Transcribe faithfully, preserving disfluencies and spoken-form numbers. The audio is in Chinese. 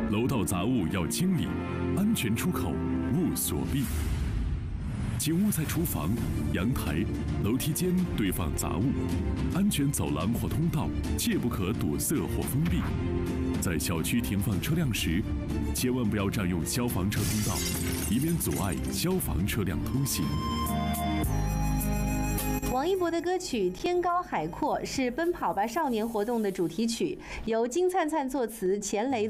楼道杂物要清理，安全出口勿锁闭。请勿在厨房、阳台、楼梯间堆放杂物，安全走廊或通道切不可堵塞或封闭。在小区停放车辆时，千万不要占用消防车通道，以免阻碍消防车辆通行。 王一博的歌曲《天高海阔》是《奔跑吧少年》活动的主题曲，由金灿灿作词，钱雷。